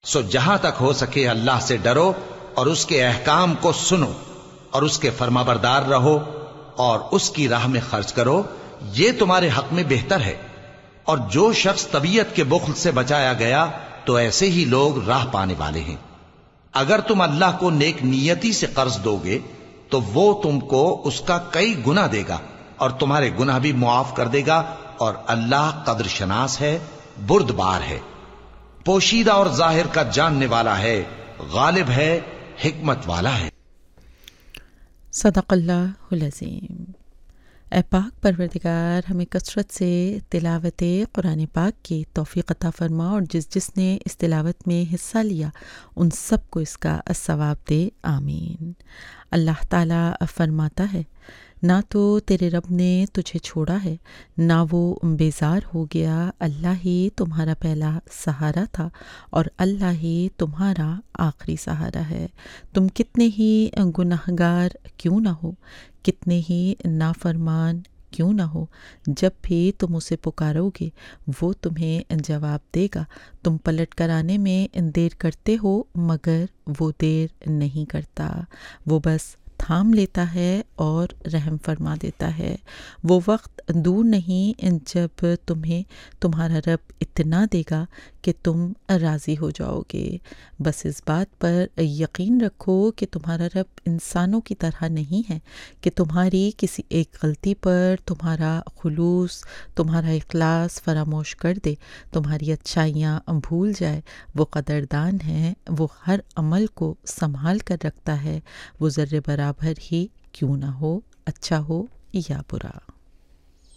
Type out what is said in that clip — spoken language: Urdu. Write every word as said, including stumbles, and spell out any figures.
سو جہاں تک ہو سکے اللہ سے ڈرو اور اس کے احکام کو سنو اور اس کے فرمانبردار رہو اور اس کی راہ میں خرچ کرو، یہ تمہارے حق میں بہتر ہے۔ اور جو شخص طبیعت کے بخل سے بچایا گیا تو ایسے ہی لوگ راہ پانے والے ہیں۔ اگر تم اللہ کو نیک نیتی سے قرض دو گے تو وہ تم کو اس کا کئی گنا دے گا اور تمہارے گناہ بھی معاف کر دے گا، اور اللہ قدر شناس ہے، بردبار ہے، پوشیدہ اور ظاہر کا جاننے والا ہے، غالب ہے، حکمت والا ہے۔ صدق اللہ العظیم۔ اے پاک پروردگار، ہمیں کثرت سے تلاوت قرآن پاک کی توفیق عطا فرما، اور جس جس نے اس تلاوت میں حصہ لیا ان سب کو اس کا ثواب دے، آمین۔ اللہ تعالیٰ فرماتا ہے، نہ تو تیرے رب نے تجھے چھوڑا ہے، نہ وہ بیزار ہو گیا، اللہ ہی تمہارا پہلا سہارا تھا اور اللہ ہی تمہارا آخری سہارا ہے۔ تم کتنے ہی گناہگار کیوں نہ ہو، کتنے ہی نافرمان کیوں نہ ہو، جب بھی تم اسے پکارو گے وہ تمہیں جواب دے گا۔ تم پلٹ کر آنے میں دیر کرتے ہو مگر وہ دیر نہیں کرتا، وہ بس تھام لیتا ہے اور رحم فرما دیتا ہے۔ وہ وقت دور نہیں جب تمہیں تمہارا رب اتنا دے گا کہ تم راضی ہو جاؤ گے۔ بس اس بات پر یقین رکھو کہ تمہارا رب انسانوں کی طرح نہیں ہے کہ تمہاری کسی ایک غلطی پر تمہارا خلوص، تمہارا اخلاص فراموش کر دے، تمہاری اچھائیاں بھول جائے۔ وہ قدردان ہے، وہ ہر عمل کو سنبھال کر رکھتا ہے، وہ ذرے برابر ہی کیوں نہ ہو، اچھا ہو یا برا۔